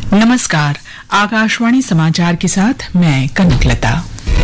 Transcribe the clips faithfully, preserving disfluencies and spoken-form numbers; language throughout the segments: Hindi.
नमस्कार, आकाशवाणी समाचार के साथ मैं कनकलता।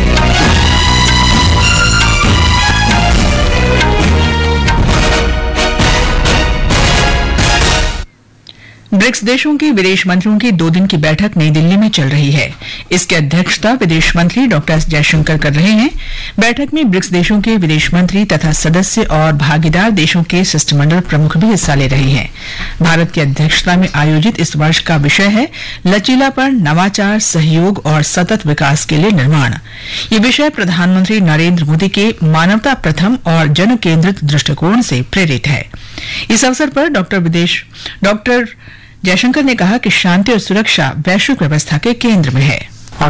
ब्रिक्स देशों के विदेश मंत्रियों की दो दिन की बैठक नई दिल्ली में चल रही है। इसकी अध्यक्षता विदेश मंत्री डॉक्टर एस जयशंकर कर रहे हैं। बैठक में ब्रिक्स देशों के विदेश मंत्री तथा सदस्य और भागीदार देशों के शिष्टमंडल प्रमुख भी हिस्सा ले रहे हैं। भारत की अध्यक्षता में आयोजित इस वर्ष का विषय है लचीलापन, नवाचार, सहयोग और सतत विकास के लिए निर्माण। ये विषय प्रधानमंत्री नरेंद्र मोदी के मानवता प्रथम और जन केंद्रित दृष्टिकोण से प्रेरित है। इस अवसर पर डॉक्टर विदेश डॉक्टर जयशंकर ने कहा कि शांति और सुरक्षा वैश्विक व्यवस्था के केंद्र में है।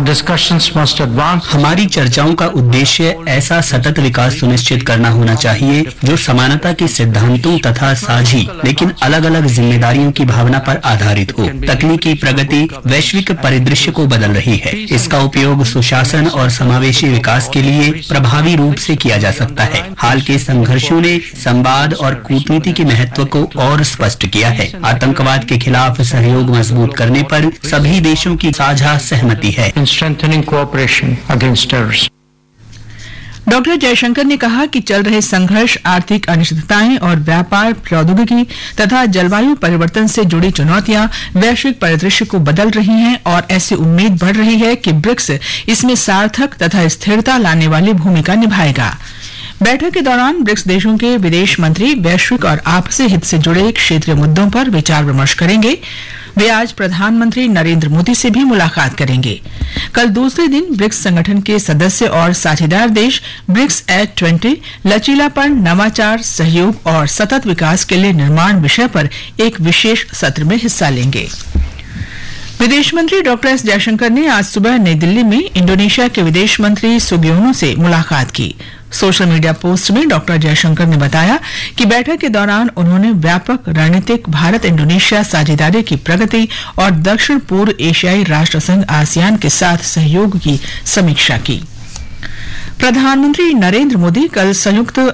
हमारी चर्चाओं का उद्देश्य ऐसा सतत विकास सुनिश्चित करना होना चाहिए जो समानता के सिद्धांतों तथा साझी लेकिन अलग अलग जिम्मेदारियों की भावना पर आधारित हो। तकनीकी प्रगति वैश्विक परिदृश्य को बदल रही है। इसका उपयोग सुशासन और समावेशी विकास के लिए प्रभावी रूप से किया जा सकता है। हाल के संघर्षों ने संवाद और कूटनीति के महत्व को और स्पष्ट किया है। आतंकवाद के खिलाफ सहयोग मजबूत करने पर सभी देशों की साझा सहमति है। in strengthening cooperation against terrorism. Doctor Jaishankar ने कहा कि चल रहे संघर्ष, आर्थिक अनिश्चितताएं और व्यापार, प्रौद्योगिकी तथा जलवायु परिवर्तन से जुड़ी चुनौतियां वैश्विक परिदृश्य को बदल रही हैं और ऐसी उम्मीद बढ़ रही है कि ब्रिक्स इसमें सार्थक तथा स्थिरता लाने वाली भूमिका निभाएगा। बैठक के दौरान ब्रिक्स देशों के विदेश मंत्री वैश्विक और आपसी हित से जुड़े क्षेत्रीय मुद्दों पर विचार विमर्श करेंगे। वे आज प्रधानमंत्री नरेंद्र मोदी से भी मुलाकात करेंगे। कल दूसरे दिन ब्रिक्स संगठन के सदस्य और साझेदार देश ब्रिक्स एट ट्वेंटी लचीलापन, नवाचार, सहयोग और सतत विकास के लिए निर्माण विषय पर एक विशेष सत्र में हिस्सा लेंगे। विदेश मंत्री डॉक्टर एस जयशंकर ने आज सुबह नई दिल्ली में इंडोनेशिया के विदेश मंत्री सुगियोनो से मुलाकात की। सोशल मीडिया पोस्ट में डॉक्टर जयशंकर ने बताया कि बैठक के दौरान उन्होंने व्यापक रणनीतिक भारत इंडोनेशिया साझेदारी की प्रगति और दक्षिण पूर्व एशियाई राष्ट्र संघ आसियान के साथ सहयोग की समीक्षा की। प्रधानमंत्री नरेंद्र मोदी कल संयुक्त